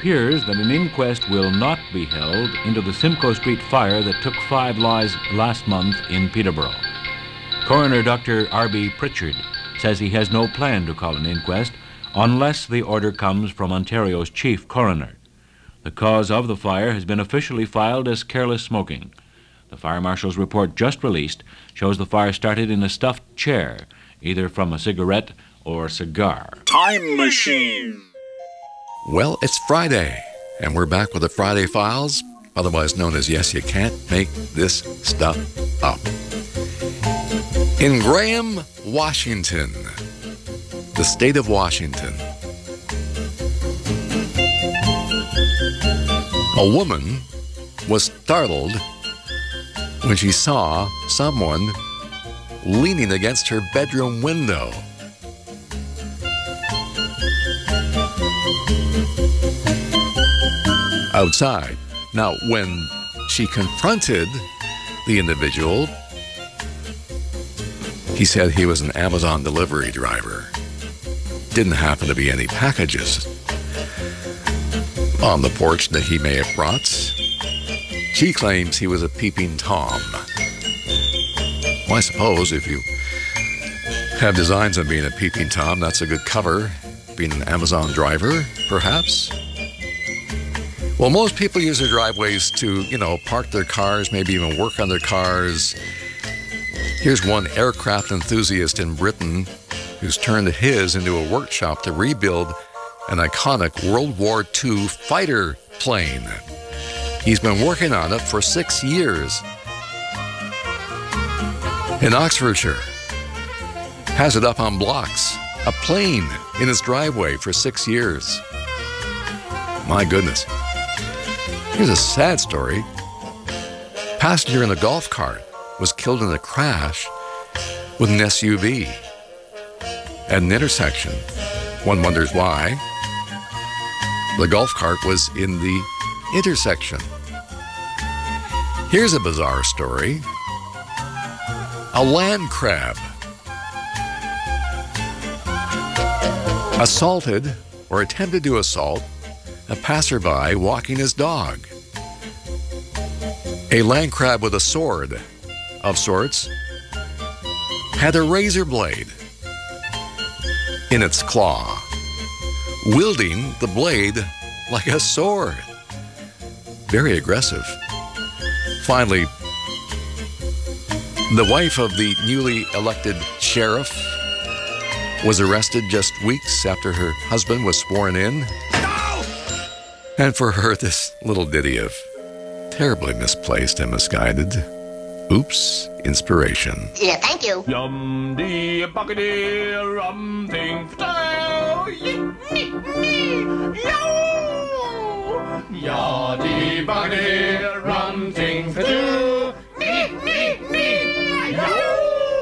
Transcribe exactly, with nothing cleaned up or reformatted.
appears that an inquest will not be held into the Simcoe Street fire that took five lives last month in Peterborough. Coroner Doctor R B Pritchard says he has no plan to call an inquest unless the order comes from Ontario's chief coroner. The cause of the fire has been officially filed as careless smoking. The fire marshal's report just released shows the fire started in a stuffed chair, either from a cigarette or cigar. Time Machine. Well, it's Friday, and we're back with the Friday Files, otherwise known as Yes, You Can't Make This Stuff Up. In Graham, Washington, the state of Washington, a woman was startled when she saw someone leaning against her bedroom window. Outside. Now, when she confronted the individual, he said he was an Amazon delivery driver. Didn't happen to be any packages on the porch that he may have brought. She claims he was a peeping Tom. Well, I suppose if you have designs on being a peeping Tom, that's a good cover. Being an Amazon driver, perhaps. Well, most people use their driveways to, you know, park their cars, maybe even work on their cars. Here's one aircraft enthusiast in Britain who's turned his into a workshop to rebuild an iconic World War Two fighter plane. He's been working on it for six years. In Oxfordshire, has it up on blocks, a plane in his driveway for six years. My goodness. Here's a sad story. Passenger in a golf cart was killed in a crash with an S U V at an intersection. One wonders why. The golf cart was in the intersection. Here's a bizarre story. A land crab assaulted or attempted to assault a passerby walking his dog. A land crab with a sword of sorts had a razor blade in its claw, wielding the blade like a sword. Very aggressive. Finally, the wife of the newly elected sheriff was arrested just weeks after her husband was sworn in. No! And for her, this little ditty of terribly misplaced and misguided oops inspiration. Yeah, thank you. Yum dee buckety rum thing yo ya dee buckety rum thing